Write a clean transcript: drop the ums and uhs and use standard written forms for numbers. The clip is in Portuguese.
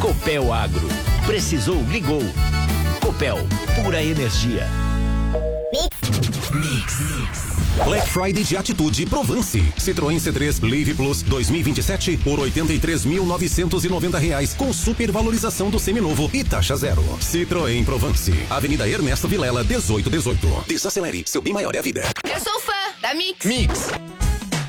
Copel Agro. Precisou, ligou. Copel, pura energia. Mix. Black Friday de Atitude Provence. Citroën C3 Live Plus 2027 por R$83.990 com supervalorização do seminovo e taxa zero. Citroën Provence, Avenida Ernesto Vilela 1818. Desacelere, seu bem maior é a vida. Eu sou fã da Mix. Mix.